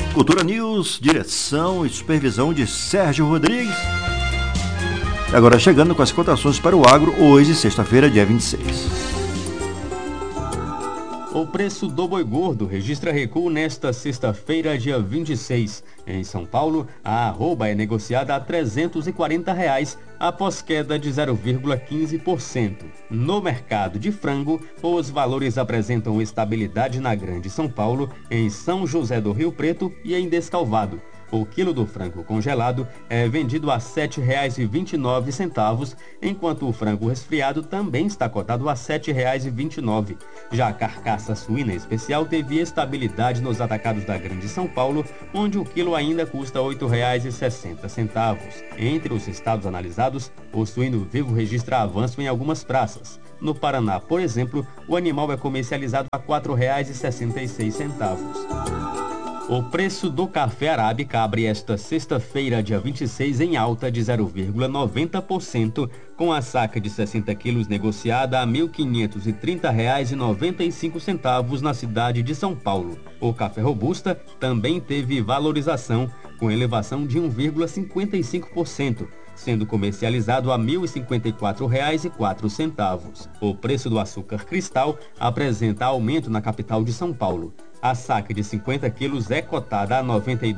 Cultura News, direção e supervisão de Sérgio Rodrigues. E agora chegando com as cotações para o agro, hoje, sexta-feira, dia 26. O preço do boi gordo registra recuo nesta sexta-feira, dia 26. Em São Paulo, a arroba é negociada a R$ 340, após queda de 0,15%. No mercado de frango, os valores apresentam estabilidade na Grande São Paulo, em São José do Rio Preto e em Descalvado. O quilo do frango congelado é vendido a R$ 7,29, enquanto o frango resfriado também está cotado a R$ 7,29. Já a carcaça suína especial teve estabilidade nos atacados da Grande São Paulo, onde o quilo ainda custa R$ 8,60. Entre os estados analisados, o suíno vivo registra avanço em algumas praças. No Paraná, por exemplo, o animal é comercializado a R$ 4,66. O preço do café arábica abre esta sexta-feira, dia 26, em alta de 0,90%, com a saca de 60 quilos negociada a R$ 1.530,95 na cidade de São Paulo. O café robusta também teve valorização, com elevação de 1,55%. Sendo comercializado a R$ 1.054,04. O preço do açúcar cristal apresenta aumento na capital de São Paulo. A saca de 50 quilos é cotada a R$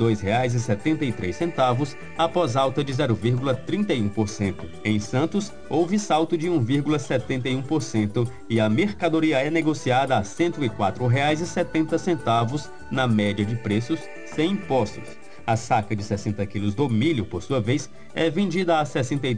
92,73, após alta de 0,31%. Em Santos, houve salto de 1,71% e a mercadoria é negociada a R$ 104,70 na média de preços sem impostos. A saca de 60 quilos do milho, por sua vez, é vendida a R$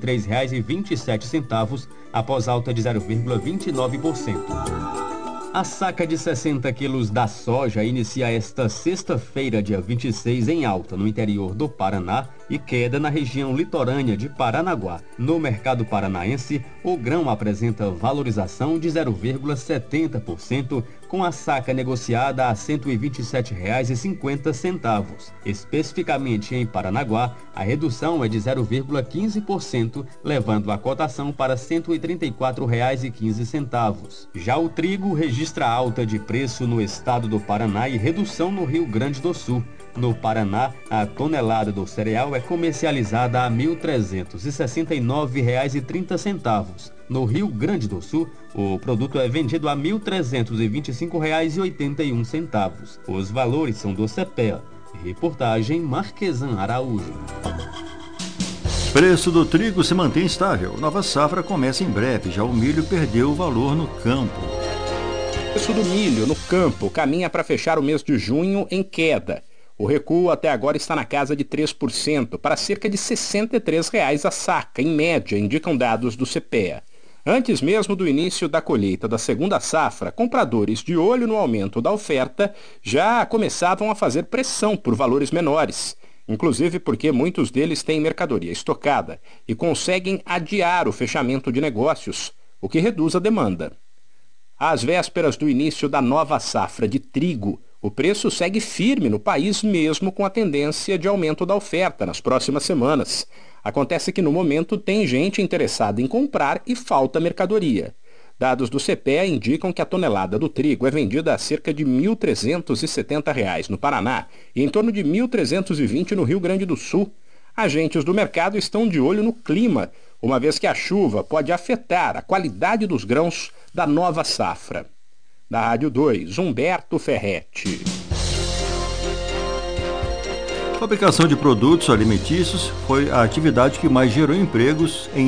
63,27, após alta de 0,29%. A saca de 60 quilos da soja inicia esta sexta-feira, dia 26, em alta no interior do Paraná e queda na região litorânea de Paranaguá. No mercado paranaense, o grão apresenta valorização de 0,70%, com a saca negociada a R$ 127,50. Especificamente em Paranaguá, a redução é de 0,15%, levando a cotação para R$ 134,15. Já o trigo registra alta de preço no estado do Paraná e redução no Rio Grande do Sul. No Paraná, a tonelada do cereal é comercializada a R$ 1.369,30. No Rio Grande do Sul, o produto é vendido a R$ 1.325,81. Os valores são do CPEA. Reportagem Marquesan Araújo. Preço do trigo se mantém estável. Nova safra começa em breve. Já o milho perdeu o valor no campo. O preço do milho no campo caminha para fechar o mês de junho em queda. O recuo até agora está na casa de 3%, para cerca de R$ 63,00 a saca, em média, indicam dados do CPEA. Antes mesmo do início da colheita da segunda safra, compradores de olho no aumento da oferta já começavam a fazer pressão por valores menores, inclusive porque muitos deles têm mercadoria estocada e conseguem adiar o fechamento de negócios, o que reduz a demanda. Às vésperas do início da nova safra de trigo, o preço segue firme no país mesmo com a tendência de aumento da oferta nas próximas semanas. Acontece que no momento tem gente interessada em comprar e falta mercadoria. Dados do CPEA indicam que a tonelada do trigo é vendida a cerca de R$ 1.370 no Paraná e em torno de R$ 1.320 no Rio Grande do Sul. Agentes do mercado estão de olho no clima, uma vez que a chuva pode afetar a qualidade dos grãos da nova safra. Da Rádio 2, Humberto Ferretti. Fabricação de produtos alimentícios foi a atividade que mais gerou empregos em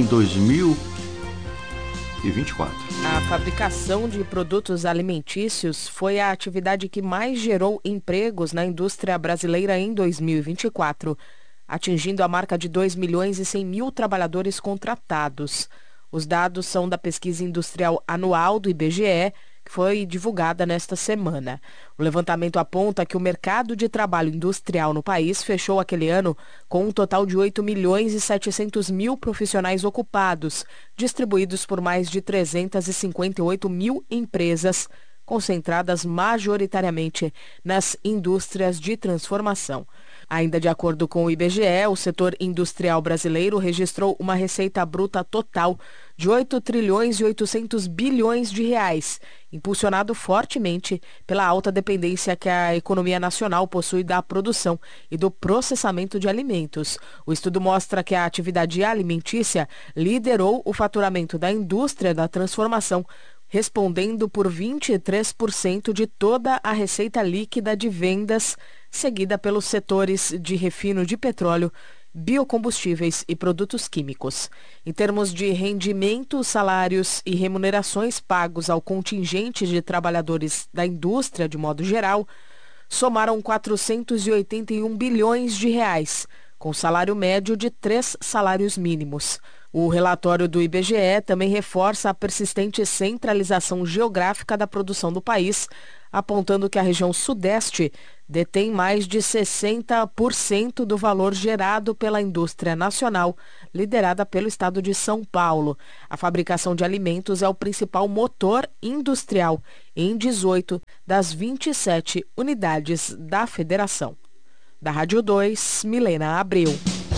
2024. A fabricação de produtos alimentícios foi a atividade que mais gerou empregos na indústria brasileira em 2024, atingindo a marca de 2.100.000 trabalhadores contratados. Os dados são da pesquisa industrial anual do IBGE, que foi divulgada nesta semana. O levantamento aponta que o mercado de trabalho industrial no país fechou aquele ano com um total de 8.700.000 profissionais ocupados, distribuídos por mais de 358.000 empresas, concentradas majoritariamente nas indústrias de transformação. Ainda de acordo com o IBGE, o setor industrial brasileiro registrou uma receita bruta total de 8 trilhões e 800 bilhões de reais, impulsionado fortemente pela alta dependência que a economia nacional possui da produção e do processamento de alimentos. O estudo mostra que a atividade alimentícia liderou o faturamento da indústria da transformação, respondendo por 23% de toda a receita líquida de vendas, seguida pelos setores de refino de petróleo, biocombustíveis e produtos químicos. Em termos de rendimento, salários e remunerações pagos ao contingente de trabalhadores da indústria de modo geral, somaram 481 bilhões de reais, com salário médio de 3 salários mínimos. O relatório do IBGE também reforça a persistente centralização geográfica da produção do país, apontando que a região Sudeste detém mais de 60% do valor gerado pela indústria nacional, liderada pelo estado de São Paulo. A fabricação de alimentos é o principal motor industrial em 18 das 27 unidades da federação. Da Rádio 2, Milena Abreu.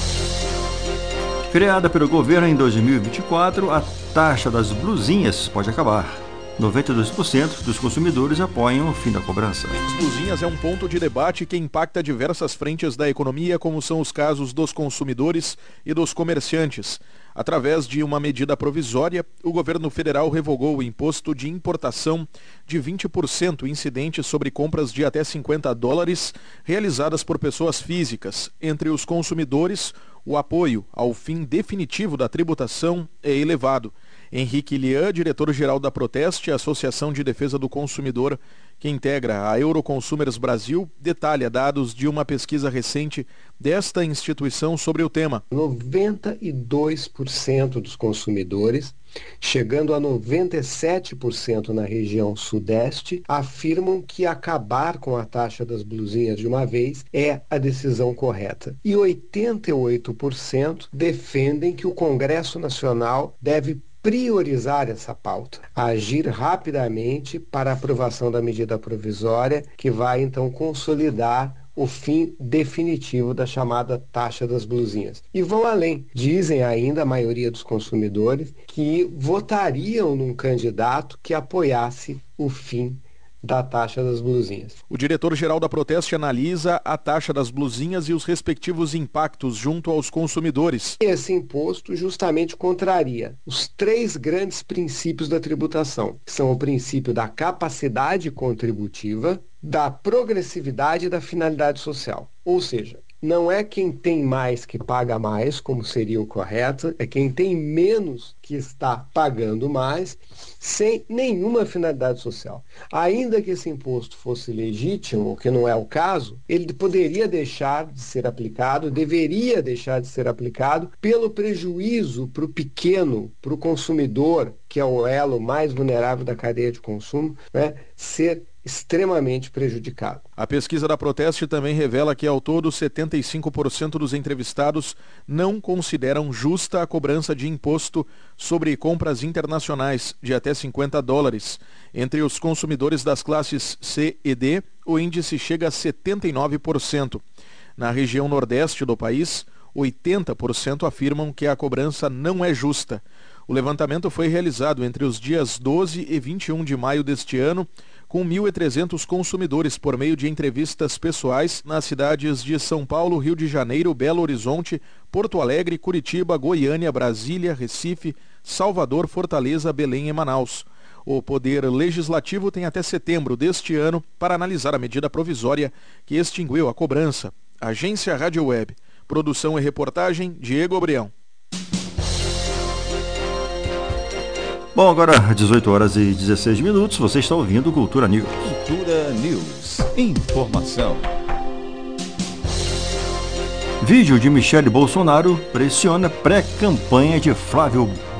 Criada pelo governo em 2024, a taxa das blusinhas pode acabar. 92% dos consumidores apoiam o fim da cobrança. As blusinhas é um ponto de debate que impacta diversas frentes da economia, como são os casos dos consumidores e dos comerciantes. Através de uma medida provisória, o governo federal revogou o imposto de importação de 20% incidente sobre compras de até $50 realizadas por pessoas físicas. Entre os consumidores, o apoio ao fim definitivo da tributação é elevado. Henrique Lian, diretor-geral da Proteste, Associação de Defesa do Consumidor, que integra a Euroconsumers Brasil, detalha dados de uma pesquisa recente desta instituição sobre o tema. 92% dos consumidores, chegando a 97% na região Sudeste, afirmam que acabar com a taxa das blusinhas de uma vez é a decisão correta. E 88% defendem que o Congresso Nacional deve priorizar essa pauta, agir rapidamente para a aprovação da medida provisória que vai então consolidar o fim definitivo da chamada taxa das blusinhas. E vão além. Dizem ainda a maioria dos consumidores que votariam num candidato que apoiasse o fim da taxa das blusinhas. O diretor-geral da Proteste analisa a taxa das blusinhas e os respectivos impactos junto aos consumidores. Esse imposto justamente contraria os 3 grandes princípios da tributação, que são o princípio da capacidade contributiva, da progressividade e da finalidade social. Ou seja, não é quem tem mais que paga mais, como seria o correto, é quem tem menos que está pagando mais, sem nenhuma finalidade social. Ainda que esse imposto fosse legítimo, o que não é o caso, ele poderia deixar de ser aplicado, deveria deixar de ser aplicado pelo prejuízo para o pequeno, para o consumidor, que é o elo mais vulnerável da cadeia de consumo, né, ser extremamente prejudicado. A pesquisa da Proteste também revela que, ao todo, 75% dos entrevistados não consideram justa a cobrança de imposto sobre compras internacionais de até $50. Entre os consumidores das classes C e D, o índice chega a 79%. Na região nordeste do país, 80% afirmam que a cobrança não é justa. O levantamento foi realizado entre os dias 12 e 21 de maio deste ano, com 1.300 consumidores por meio de entrevistas pessoais nas cidades de São Paulo, Rio de Janeiro, Belo Horizonte, Porto Alegre, Curitiba, Goiânia, Brasília, Recife, Salvador, Fortaleza, Belém e Manaus. O Poder Legislativo tem até setembro deste ano para analisar a medida provisória que extinguiu a cobrança. Agência Rádio Web. Produção e reportagem, Diego Obrião. Bom, agora 18h16, você está ouvindo Cultura News. Cultura News. Informação. Vídeo de Michele Bolsonaro pressiona pré-campanha de Flávio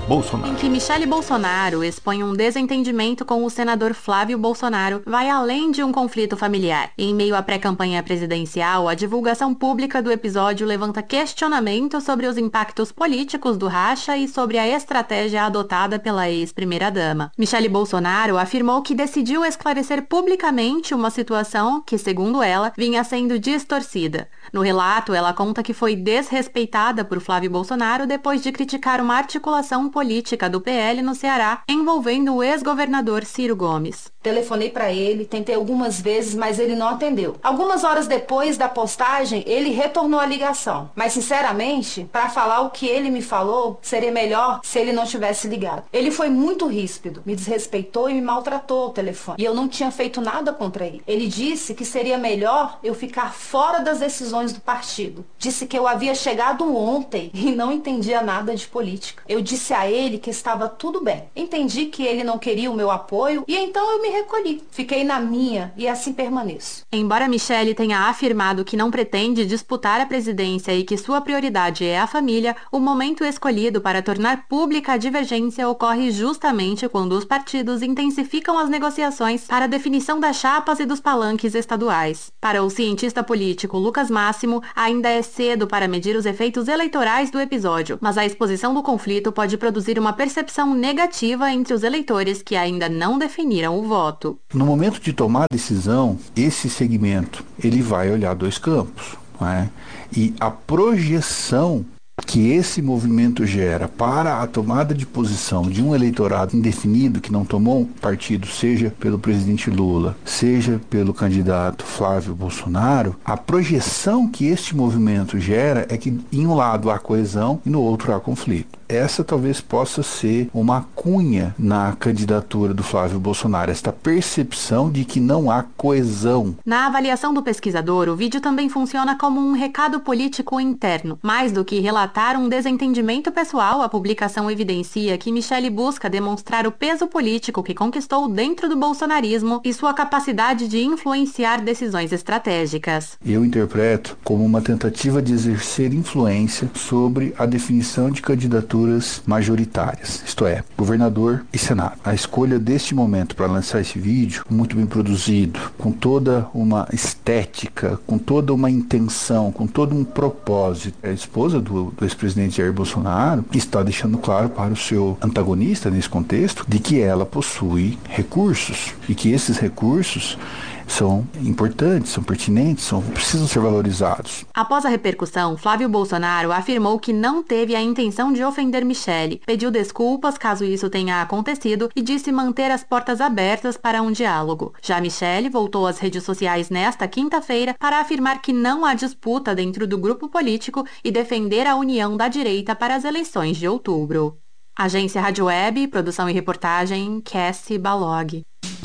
Bolsonaro. Em que Michele Bolsonaro expõe um desentendimento com o senador Flávio Bolsonaro, vai além de um conflito familiar. Em meio à pré-campanha presidencial, a divulgação pública do episódio levanta questionamentos sobre os impactos políticos do racha e sobre a estratégia adotada pela ex-primeira-dama. Michele Bolsonaro afirmou que decidiu esclarecer publicamente uma situação que, segundo ela, vinha sendo distorcida. No relato, ela conta que foi desrespeitada por Flávio Bolsonaro depois de criticar uma articulação política do PL no Ceará envolvendo o ex-governador Ciro Gomes. Telefonei para ele, tentei algumas vezes, mas ele não atendeu. Algumas horas depois da postagem, ele retornou a ligação. Mas, sinceramente, para falar o que ele me falou, seria melhor se ele não tivesse ligado. Ele foi muito ríspido, me desrespeitou e me maltratou ao telefone. E eu não tinha feito nada contra ele. Ele disse que seria melhor eu ficar fora das decisões do partido. Disse que eu havia chegado ontem e não entendia nada de política. Eu disse a ele que estava tudo bem. Entendi que ele não queria o meu apoio e então eu me recolhi. Fiquei na minha e assim permaneço. Embora Michele tenha afirmado que não pretende disputar a presidência e que sua prioridade é a família, o momento escolhido para tornar pública a divergência ocorre justamente quando os partidos intensificam as negociações para a definição das chapas e dos palanques estaduais. Para o cientista político Lucas Máximo, ainda é cedo para medir os efeitos eleitorais do episódio, mas a exposição do conflito pode produzir uma percepção negativa entre os eleitores que ainda não definiram o voto. No momento de tomar a decisão, esse segmento ele vai olhar dois campos, não é? E a projeção que esse movimento gera para a tomada de posição de um eleitorado indefinido que não tomou partido, seja pelo presidente Lula, seja pelo candidato Flávio Bolsonaro, a projeção que este movimento gera é que em um lado há coesão e no outro há conflito. Essa talvez possa ser uma cunha na candidatura do Flávio Bolsonaro, esta percepção de que não há coesão. Na avaliação do pesquisador, o vídeo também funciona como um recado político interno. Mais do que relatar um desentendimento pessoal, a publicação evidencia que Michele busca demonstrar o peso político que conquistou dentro do bolsonarismo e sua capacidade de influenciar decisões estratégicas. Eu interpreto como uma tentativa de exercer influência sobre a definição de candidaturas majoritárias, isto é, governador e senado. A escolha deste momento para lançar esse vídeo, muito bem produzido, com toda uma estética, com toda uma intenção, com todo um propósito. A esposa do ex-presidente Jair Bolsonaro está deixando claro para o seu antagonista nesse contexto de que ela possui recursos e que esses recursos são importantes, são pertinentes, precisam ser valorizados. Após a repercussão, Flávio Bolsonaro afirmou que não teve a intenção de ofender Michele, pediu desculpas caso isso tenha acontecido e disse manter as portas abertas para um diálogo. Já Michele voltou às redes sociais nesta quinta-feira para afirmar que não há disputa dentro do grupo político e defender a união da direita para as eleições de outubro. Agência Rádio Web, produção e reportagem, Cassie Balog.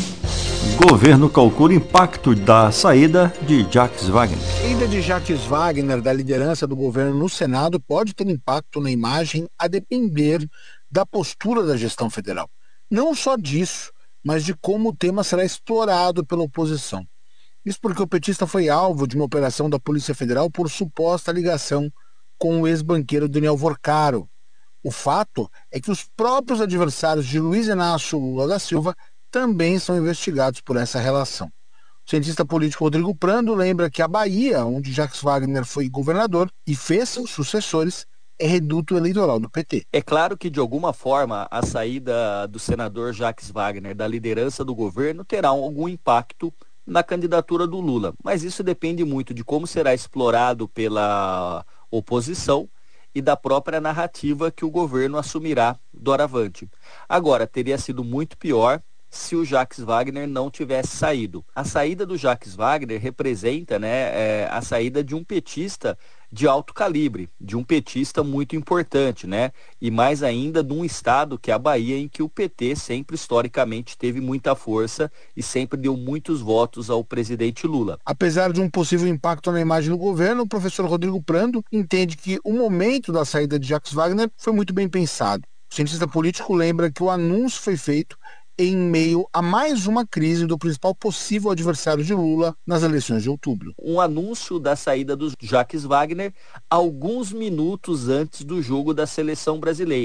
Governo calcula impacto da saída de Jacques Wagner. A saída de Jacques Wagner da liderança do governo no Senado pode ter impacto na imagem a depender da postura da gestão federal. Não só disso, mas de como o tema será explorado pela oposição. Isso porque o petista foi alvo de uma operação da Polícia Federal por suposta ligação com o ex-banqueiro Daniel Vorcaro. O fato é que os próprios adversários de Luiz Inácio Lula da Silva também são investigados por essa relação. O cientista político Rodrigo Prando lembra que a Bahia, onde Jacques Wagner foi governador e fez seus sucessores, é reduto eleitoral do PT. É claro que, de alguma forma, a saída do senador Jacques Wagner da liderança do governo terá algum impacto na candidatura do Lula, mas isso depende muito de como será explorado pela oposição e da própria narrativa que o governo assumirá doravante. Agora, teria sido muito pior se o Jacques Wagner não tivesse saído. A saída do Jacques Wagner representa, a saída de um petista de alto calibre, de um petista muito importante, e mais ainda de um estado que é a Bahia, em que o PT sempre historicamente teve muita força e sempre deu muitos votos ao presidente Lula. Apesar de um possível impacto na imagem do governo, o professor Rodrigo Prando entende que o momento da saída de Jacques Wagner foi muito bem pensado. O cientista político lembra que o anúncio foi feito em meio a mais uma crise do principal possível adversário de Lula nas eleições de outubro. Um anúncio da saída do Jacques Wagner alguns minutos antes do jogo da seleção brasileira.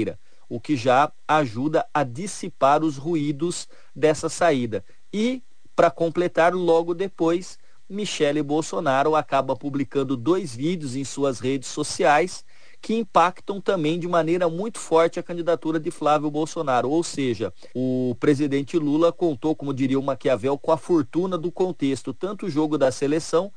o que já ajuda a dissipar os ruídos dessa saída. E, para completar, logo depois, Michele Bolsonaro acaba publicando 2 vídeos em suas redes sociais que impactam também de maneira muito forte a candidatura de Flávio Bolsonaro. Ou seja, o presidente Lula contou, como diria o Maquiavel, com a fortuna do contexto, tanto o jogo da seleção,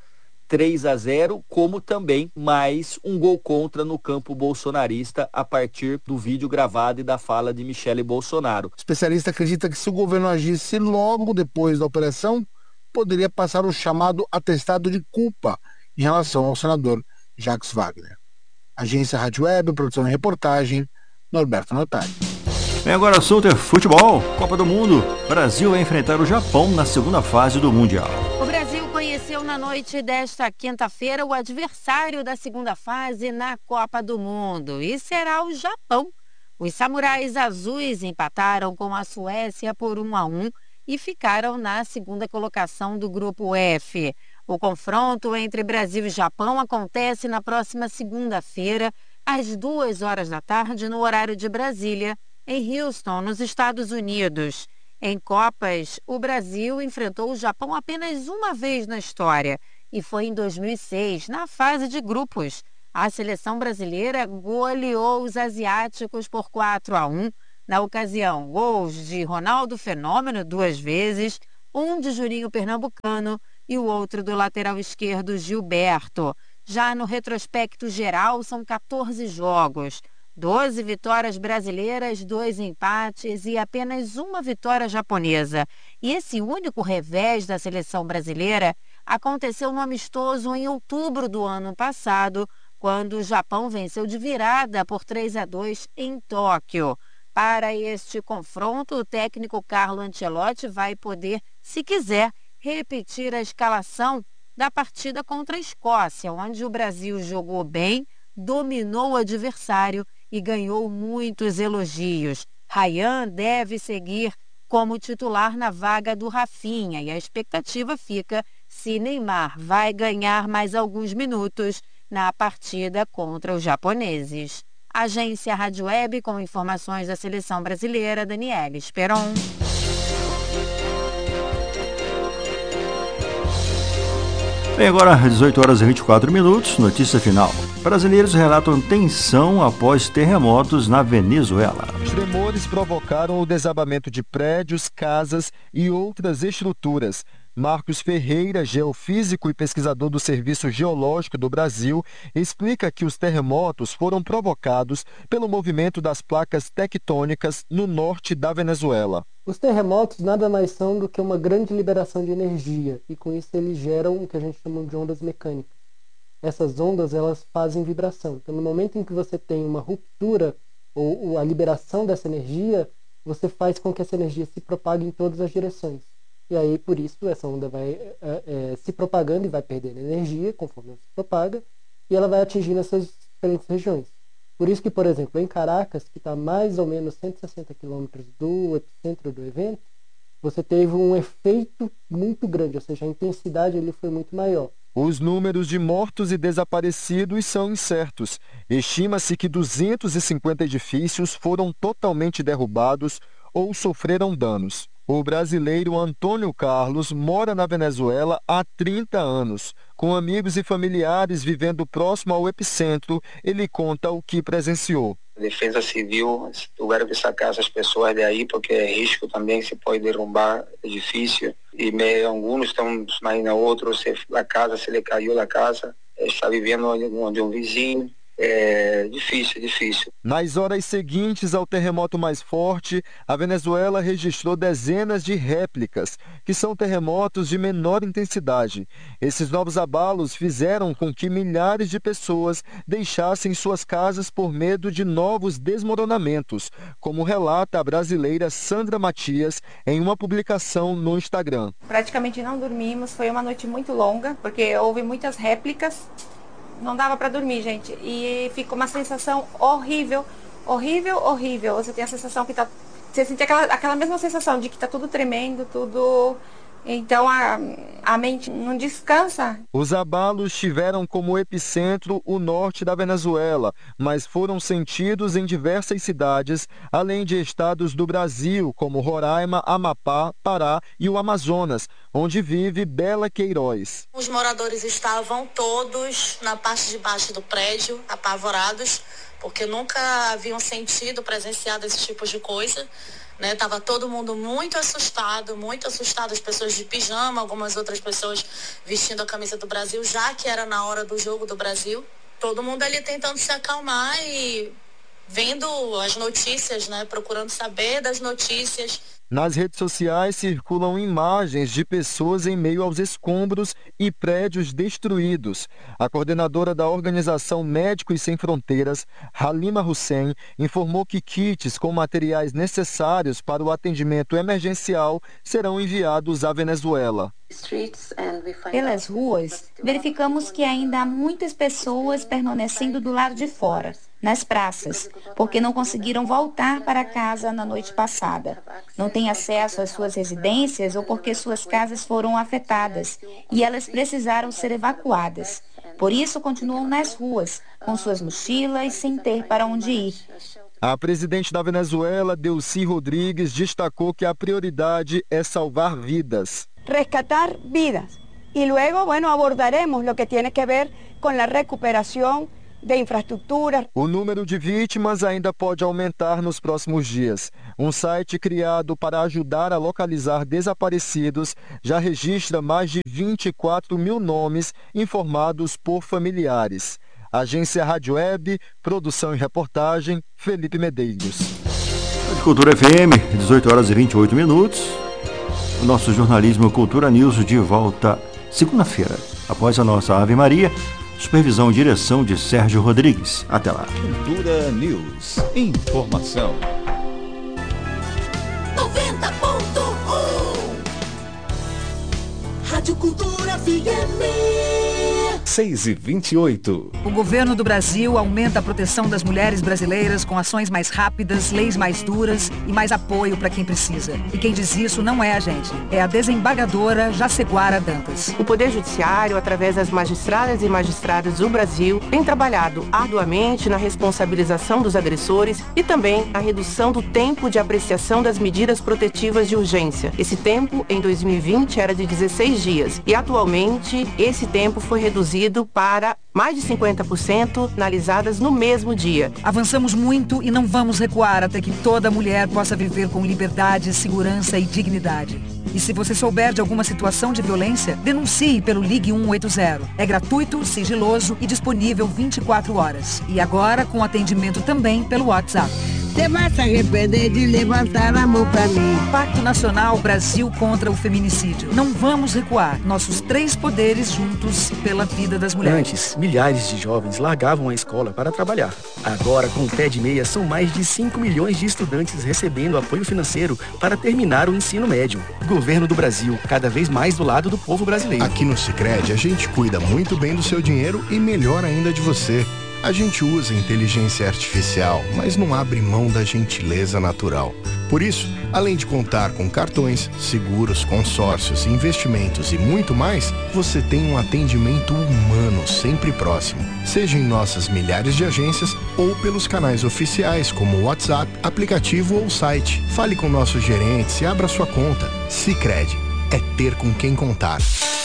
3-0, como também mais um gol contra no campo bolsonarista a partir do vídeo gravado e da fala de Michele Bolsonaro. O especialista acredita que se o governo agisse logo depois da operação, poderia passar o chamado atestado de culpa em relação ao senador Jacques Wagner. Agência Rádio Web, produção e reportagem, Norberto Notari. Bem, agora o assunto é futebol. Copa do Mundo. Brasil vai enfrentar o Japão na segunda fase do Mundial. O Brasil conheceu na noite desta quinta-feira o adversário da segunda fase na Copa do Mundo e será o Japão. Os samurais azuis empataram com a Suécia por 1-1 e ficaram na segunda colocação do grupo F. O confronto entre Brasil e Japão acontece na próxima segunda-feira, às 2h da tarde, no horário de Brasília, em Houston, nos Estados Unidos. Em Copas, o Brasil enfrentou o Japão apenas uma vez na história, e foi em 2006, na fase de grupos. A seleção brasileira goleou os asiáticos por 4-1. Na ocasião, gols de Ronaldo Fenômeno 2 vezes, um de Juninho Pernambucano e o outro do lateral esquerdo Gilberto. Já no retrospecto geral, são 14 jogos, 12 vitórias brasileiras, 2 empates e apenas uma vitória japonesa. E esse único revés da seleção brasileira aconteceu no amistoso em outubro do ano passado, quando o Japão venceu de virada por 3-2 em Tóquio. Para este confronto, o técnico Carlo Ancelotti vai poder, se quiser, repetir a escalação da partida contra a Escócia, onde o Brasil jogou bem, dominou o adversário e ganhou muitos elogios. Ryan deve seguir como titular na vaga do Rafinha e a expectativa fica se Neymar vai ganhar mais alguns minutos na partida contra os japoneses. Agência Rádio Web com informações da seleção brasileira, Daniela Esperon. Bem, agora 18h24, notícia final. Brasileiros relatam tensão após terremotos na Venezuela. Os tremores provocaram o desabamento de prédios, casas e outras estruturas. Marcos Ferreira, geofísico e pesquisador do Serviço Geológico do Brasil, explica que os terremotos foram provocados pelo movimento das placas tectônicas no norte da Venezuela. Os terremotos nada mais são do que uma grande liberação de energia e com isso eles geram o que a gente chama de ondas mecânicas. Essas ondas elas fazem vibração. Então no momento em que você tem uma ruptura ou a liberação dessa energia, você faz com que essa energia se propague em todas as direções. E aí, por isso, essa onda vai se propagando e vai perdendo energia conforme ela se propaga, e ela vai atingindo essas diferentes regiões. Por isso que, por exemplo, em Caracas, que está mais ou menos 160 quilômetros do epicentro do evento, você teve um efeito muito grande, ou seja, a intensidade ali foi muito maior. Os números de mortos e desaparecidos são incertos. Estima-se que 250 edifícios foram totalmente derrubados ou sofreram danos. O brasileiro Antônio Carlos mora na Venezuela há 30 anos. Com amigos e familiares vivendo próximo ao epicentro, ele conta o que presenciou. A Defesa Civil tiveram que sacar essas pessoas daí porque é risco também, se pode derrubar edifício. E alguns estão, imagina outros, a casa, se lhe caiu a casa, está vivendo onde um vizinho. É difícil. Nas horas seguintes ao terremoto mais forte, a Venezuela registrou dezenas de réplicas, que são terremotos de menor intensidade. Esses novos abalos fizeram com que milhares de pessoas deixassem suas casas por medo de novos desmoronamentos, como relata a brasileira Sandra Matias em uma publicação no Instagram. Praticamente não dormimos, foi uma noite muito longa, porque houve muitas réplicas. Não dava para dormir, gente. E ficou uma sensação horrível. Você tem a sensação que você sente aquela mesma sensação de que tá tudo tremendo, tudo Então a mente não descansa. Os abalos tiveram como epicentro o norte da Venezuela, mas foram sentidos em diversas cidades, além de estados do Brasil, como Roraima, Amapá, Pará e o Amazonas, onde vive Bela Queiroz. Os moradores estavam todos na parte de baixo do prédio, apavorados, porque nunca haviam presenciado esse tipo de coisa. Tava todo mundo muito assustado, as pessoas de pijama, algumas outras pessoas vestindo a camisa do Brasil, já que era na hora do jogo do Brasil. Todo mundo ali tentando se acalmar e vendo as notícias, procurando saber das notícias. Nas redes sociais circulam imagens de pessoas em meio aos escombros e prédios destruídos. A coordenadora da organização Médicos Sem Fronteiras, Halima Hussein, informou que kits com materiais necessários para o atendimento emergencial serão enviados à Venezuela. Pelas ruas, verificamos que ainda há muitas pessoas permanecendo do lado de fora, nas praças, porque não conseguiram voltar para casa na noite passada. Não têm acesso às suas residências ou porque suas casas foram afetadas e elas precisaram ser evacuadas. Por isso, continuam nas ruas, com suas mochilas, sem ter para onde ir. A presidente da Venezuela, Delcy Rodrigues, destacou que a prioridade é salvar vidas. Rescatar vidas. Y luego, abordaremos lo que tiene que ver con la recuperación de infraestrutura. O número de vítimas ainda pode aumentar nos próximos dias. Um site criado para ajudar a localizar desaparecidos já registra mais de 24 mil nomes informados por familiares. Agência Rádio Web, produção e reportagem, Felipe Medeiros. Cultura FM, 18 horas e 28 minutos. O nosso jornalismo Cultura News de volta segunda-feira, após a nossa Ave Maria. Supervisão e direção de Sérgio Rodrigues. Até lá. Cultura News. Informação. 90.1 Rádio Cultura FM. 6h28. O governo do Brasil aumenta a proteção das mulheres brasileiras com ações mais rápidas, leis mais duras e mais apoio para quem precisa. E quem diz isso não é a gente, é a desembargadora Jaceguara Dantas. O Poder Judiciário, através das magistradas e magistrados do Brasil, tem trabalhado arduamente na responsabilização dos agressores e também na redução do tempo de apreciação das medidas protetivas de urgência. Esse tempo, em 2020, era de 16 dias e atualmente esse tempo foi reduzido para mais de 50% analisadas no mesmo dia. Avançamos muito e não vamos recuar até que toda mulher possa viver com liberdade, segurança e dignidade. E se você souber de alguma situação de violência, denuncie pelo Ligue 180. É gratuito, sigiloso e disponível 24 horas. E agora com atendimento também pelo WhatsApp. Você vai se arrepender de levantar a mão pra mim. Pacto Nacional Brasil contra o Feminicídio. Não vamos recuar. Nossos 3 poderes juntos pela vida das mulheres. Antes, milhares de jovens largavam a escola para trabalhar. Agora, com o Pé de Meia, são mais de 5 milhões de estudantes recebendo apoio financeiro para terminar o ensino médio. Governo do Brasil, cada vez mais do lado do povo brasileiro. Aqui no Sicredi, a gente cuida muito bem do seu dinheiro e melhor ainda de você. A gente usa inteligência artificial, mas não abre mão da gentileza natural. Por isso, além de contar com cartões, seguros, consórcios, investimentos e muito mais, você tem um atendimento humano sempre próximo. Seja em nossas milhares de agências ou pelos canais oficiais como o WhatsApp, aplicativo ou site. Fale com nossos gerentes e abra sua conta. Sicredi é ter com quem contar.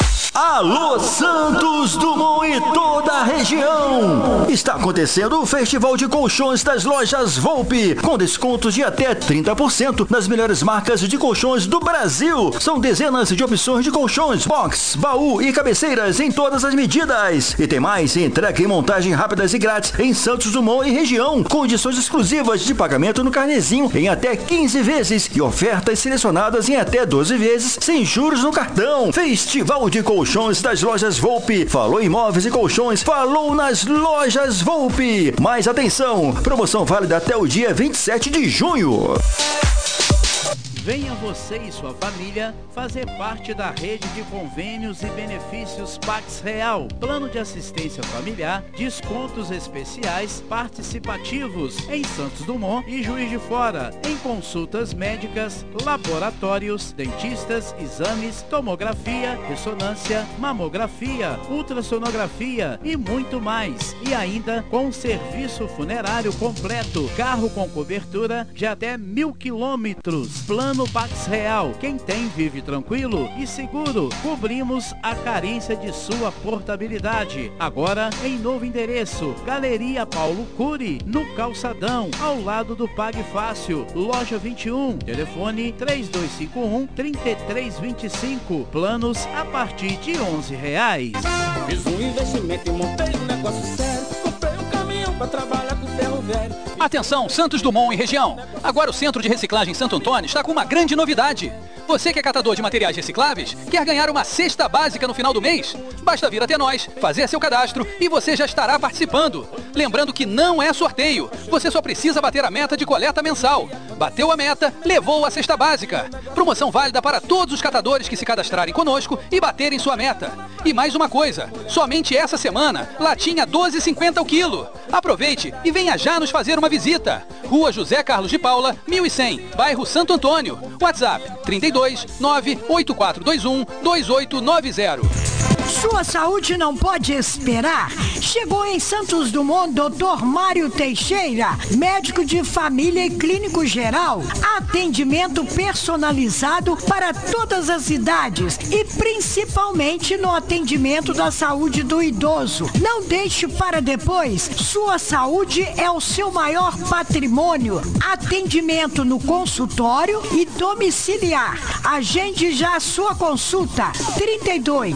Alô Santos Dumont e toda a região! Está acontecendo o Festival de Colchões das Lojas Volpe, com descontos de até 30% nas melhores marcas de colchões do Brasil. São dezenas de opções de colchões, box, baú e cabeceiras em todas as medidas. E tem mais, entrega e montagem rápidas e grátis em Santos Dumont e região. Condições exclusivas de pagamento no carnezinho em até 15 vezes e ofertas selecionadas em até 12 vezes sem juros no cartão. Festival de Colchões das Lojas Volpe. Falou em móveis e colchões, falou nas Lojas Volpe. Mais atenção, promoção válida até o dia 27 de junho. Venha você e sua família fazer parte da rede de convênios e benefícios Pax Real. Plano de assistência familiar, descontos especiais participativos em Santos Dumont e Juiz de Fora, em consultas médicas, laboratórios, dentistas, exames, tomografia, ressonância, mamografia, ultrassonografia e muito mais. E ainda com serviço funerário completo, carro com cobertura de até 1.000 quilômetros. Plano Pax Real. Quem tem vive tranquilo e seguro. Cobrimos a carência de sua portabilidade. Agora em novo endereço, Galeria Paulo Cury, no Calçadão, ao lado do Pague Fácil, loja 21, telefone 3251-3325, planos a partir de R$11. Fiz um investimento e montei um negócio sério, comprei um caminhão pra trabalhar com ferro velho. Atenção, Santos Dumont e região. Agora o Centro de Reciclagem Santo Antônio está com uma grande novidade. Você que é catador de materiais recicláveis, quer ganhar uma cesta básica no final do mês? Basta vir até nós, fazer seu cadastro e você já estará participando. Lembrando que não é sorteio, você só precisa bater a meta de coleta mensal. Bateu a meta, levou a cesta básica. Promoção válida para todos os catadores que se cadastrarem conosco e baterem sua meta. E mais uma coisa, somente essa semana, latinha R$12,50 o quilo. Aproveite e venha já nos fazer uma visita. Rua José Carlos de Paula, 1100, bairro Santo Antônio. WhatsApp 32-98421-2890. Sua saúde não pode esperar. Chegou em Santos Dumont Dr. Mário Teixeira, médico de família e clínico geral. Atendimento personalizado para todas as idades e principalmente no atendimento da saúde do idoso. Não deixe para depois. Sua saúde é o seu maior patrimônio. Atendimento no consultório e domiciliar. Agende já a sua consulta. 32